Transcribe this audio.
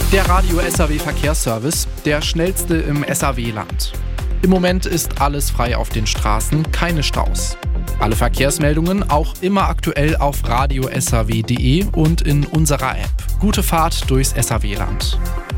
Der Radio SAW Verkehrsservice, der schnellste im SAW-Land. Im Moment ist alles frei auf den Straßen, keine Staus. Alle Verkehrsmeldungen auch immer aktuell auf radiosaw.de und in unserer App. Gute Fahrt durchs SAW-Land.